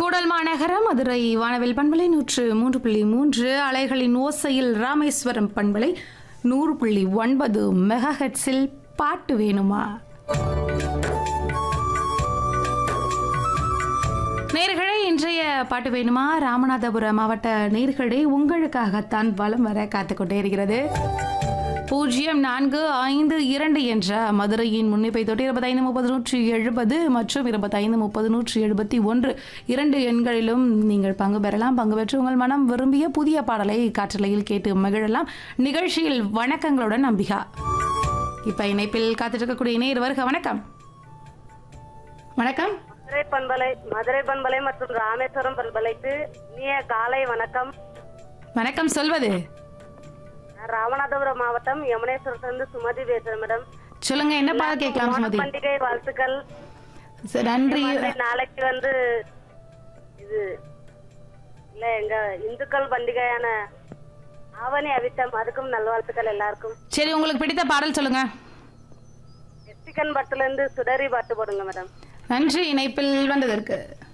கூடல் மாநகரம் மதுரை வானவில் பண்பலை 103.3 அலைகளின் ஓசையில் ராமேஸ்வரம் பண்பலை 100.9 மெகாஹெட்ஸில் பாட்டு வேணுமா? நேயர்களே, இன்றைய பாட்டு வேணுமா ராமநாதபுரம் மாவட்ட நேயர்களே உங்களுக்காகத்தான் வலம் வர காத்துக்கொண்டே இருக்கிறது. 0452 என்ற மதுரையின் முன்னிப்பை தொட்டு 2530-170 மற்றும் 2530-171 2 எண்களிலும் நீங்கள் பங்கு பெறலாம். பங்கு பெற்று உங்கள் மனம் விரும்பிய புதிய பாடலை காற்றலையில் கேட்டு மகிழலாம். நிகழ்ச்சியில் வணக்கங்களுடன் அம்பிகா. இப்ப இணைப்பில் காத்திருக்கக்கூடிய நேயர் வருக. வணக்கம். வணக்கம். மதுரை பண்பலை மற்றும் ராமேஸ்வரம் பண்பலைக்கு இனிய காலை வணக்கம். வணக்கம். சொல்வது ராமநாதபுரம் மாவட்டம் யமுனேஸ்வரத்திலிருந்து சுமதி பேசுறேன் மேடம். சொல்லுங்க, என்ன பாடல் கேட்கலாம் சுமதி? பண்டிகை வாழ்த்துக்கள். நன்றி. நாளைக்கு இது இல்ல எங்க இந்துக்கள் பண்டிகையான ஆவணி அவிட்டம், அதுக்கும் நல்வாழ்த்துக்கள் எல்லாருக்கும். சரி, உங்களுக்கு பிடித்த பாடல் சொல்லுங்க. எஸ்டிகன் பட்டுல இருந்து சுடரி பாட்டு போடுங்க மேடம். நன்றி இணைப்பில் வந்ததற்கு.